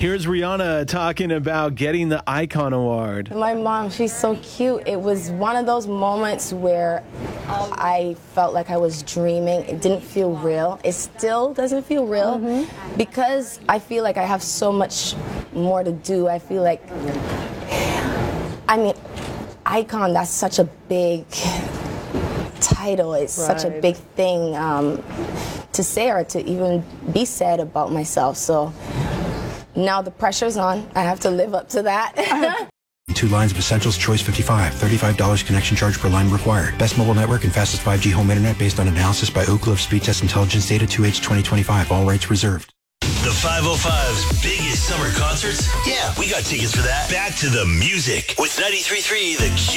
Here's Rihanna talking about getting the Icon Award. My mom, she's so cute. It was one of those moments where I felt like I was dreaming. It didn't feel real. It still doesn't feel real because I feel like I have so much more to do. I feel like, Icon, that's such a big title. It's such a big thing to say or to even be said about myself. So now the pressure's on. I have to live up to that. 2 lines of Essentials Choice 55. $35 connection charge per line required. Best mobile network and fastest 5G home internet based on analysis by Oak Cliff Speed Test Intelligence Data 2H 2025. All rights reserved. The 505's biggest summer concerts? Yeah, we got tickets for that. Back to the music with 93.3 The Q.